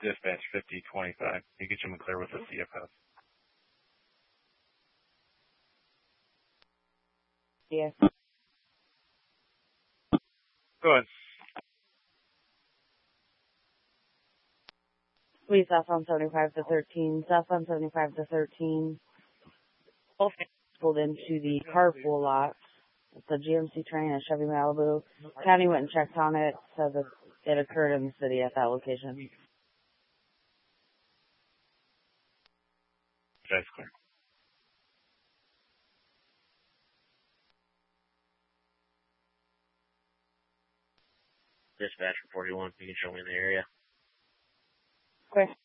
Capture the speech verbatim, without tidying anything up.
Dispatch fifty twenty-five. You get them clear with the C F S. Yes. Go ahead. Please, southbound seventy-five to thirteen. Southbound seventy-five to thirteen. Both pulled into the carpool lot. It's a G M C train at Chevy Malibu. County went and checked on it, said that it occurred in the city at that location. That's clear. Dispatch for forty-one, you can show me in the area. Okay.